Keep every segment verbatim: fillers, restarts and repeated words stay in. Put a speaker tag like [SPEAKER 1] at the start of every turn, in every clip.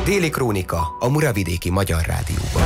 [SPEAKER 1] Déli Krónika a Muravidéki Magyar Rádióban.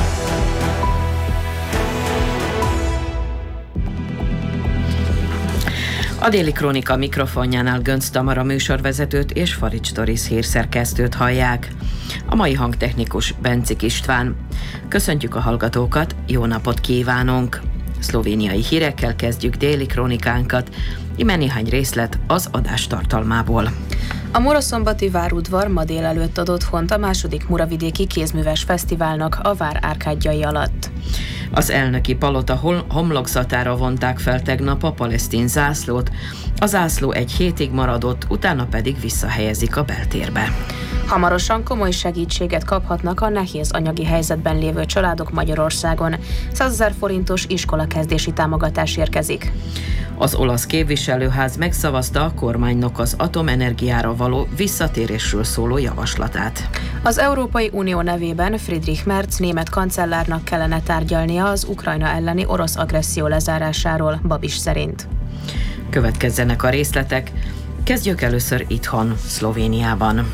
[SPEAKER 2] A Déli Krónika mikrofonjánál Gönc Tamara műsorvezetőt és Farics Doris hírszerkesztőt hallják. A mai hangtechnikus Bencik István. Köszöntjük a hallgatókat, jó napot kívánunk! Szlovéniai hírekkel kezdjük déli krónikánkat, íme néhány részlet az adás tartalmából.
[SPEAKER 3] A Muraszombati várudvar ma délelőtt ad otthont a második Muravidéki Kézműves Fesztiválnak a vár árkádjai alatt.
[SPEAKER 2] Az elnöki palota homlokzatára vonták fel tegnap a palesztin zászlót. A zászló egy hétig maradott, utána pedig visszahelyezik a beltérbe.
[SPEAKER 3] Hamarosan komoly segítséget kaphatnak a nehéz anyagi helyzetben lévő családok Magyarországon. százezer forintos iskolakezdési támogatás érkezik.
[SPEAKER 2] Az olasz képviselőház megszavazta a kormánynak az atomenergiára való visszatérésről szóló javaslatát.
[SPEAKER 3] Az Európai Unió nevében Friedrich Merz német kancellárnak kellene tárgyalnia az Ukrajna elleni orosz agresszió lezárásáról, Babis szerint.
[SPEAKER 2] Következzenek a részletek. Kezdjük először itthon, Szlovéniában.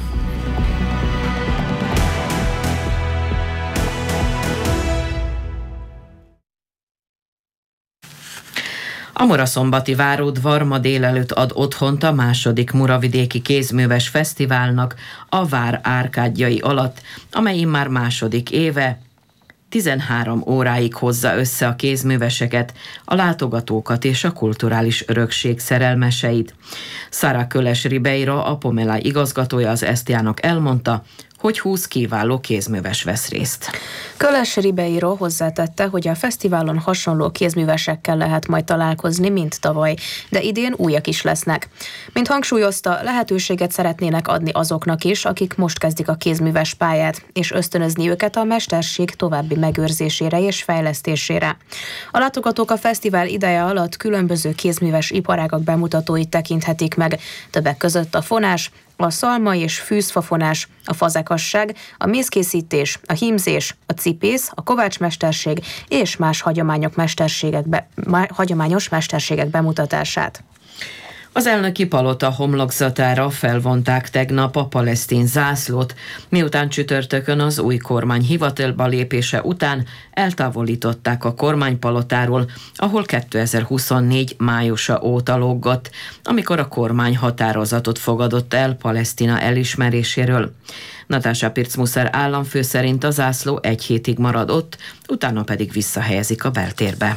[SPEAKER 2] A Muraszombati várudvar ma délelőtt ad otthont a második Muravidéki Kézműves Fesztiválnak a vár árkádjai alatt, amely immár második éve tizenhárom óráig hozza össze a kézműveseket, a látogatókat és a kulturális örökség szerelmeseit. Sara Köles Ribeiro, a Pomela igazgatója az esztiának elmondta, hogy húsz kiváló kézműves vesz részt.
[SPEAKER 3] Köles Ribeiro hozzátette, hogy a fesztiválon hasonló kézművesekkel lehet majd találkozni, mint tavaly, de idén újak is lesznek. Mint hangsúlyozta, lehetőséget szeretnének adni azoknak is, akik most kezdik a kézműves pályát, és ösztönözni őket a mesterség további megőrzésére és fejlesztésére. A látogatók a fesztivál ideje alatt különböző kézműves iparágak bemutatóit tekinthetik meg, többek között a fonás, a szalma és fűzfafonás, a fazekasság, a mézkészítés, a hímzés, a cipész, a kovácsmesterség és más hagyományok mesterségek be, hagyományos mesterségek bemutatását.
[SPEAKER 2] Az elnöki palota homlokzatára felvonták tegnap a palesztin zászlót, miután csütörtökön az új kormány hivatalba lépése után eltávolították a kormánypalotáról, ahol kétezer-huszonnégy májusa óta lógott, amikor a kormány határozatot fogadott el Palesztina elismeréséről. Natasha Pirc-Musser államfő szerint a zászló egy hétig marad ott, utána pedig visszahelyezik a beltérbe.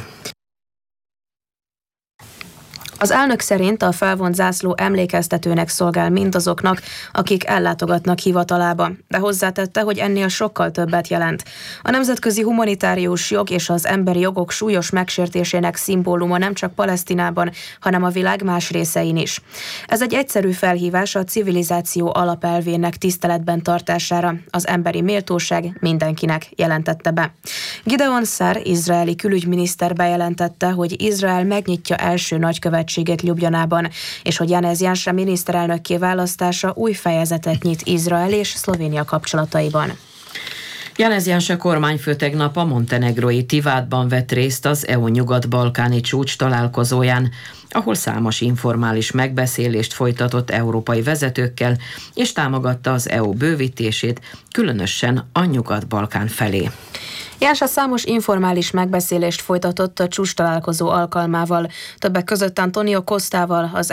[SPEAKER 3] Az elnök szerint a felvont zászló emlékeztetőnek szolgál mindazoknak, akik ellátogatnak hivatalába, de hozzátette, hogy ennél sokkal többet jelent. A nemzetközi humanitárius jog és az emberi jogok súlyos megsértésének szimbóluma nem csak Palesztinában, hanem a világ más részein is. Ez egy egyszerű felhívás a civilizáció alapelvének tiszteletben tartására, az emberi méltóság mindenkinek, jelentette be. Gideon Sa'ar, izraeli külügyminiszter bejelentette, hogy Izrael megnyitja első nagykövetségét Ljubljanában, és hogy Janez Janša miniszterelnökké választása új fejezetet nyit Izrael és Szlovénia kapcsolataiban.
[SPEAKER 2] Janez Janša kormányfő tegnap a montenegrói Tivádban vett részt az é u nyugat-balkáni csúcs találkozóján, ahol számos informális megbeszélést folytatott európai vezetőkkel, és támogatta az é u bővítését, különösen a Nyugat-Balkán felé.
[SPEAKER 3] Janša számos informális megbeszélést folytatott a csúcs találkozó alkalmával, többek között Antonio Costával, az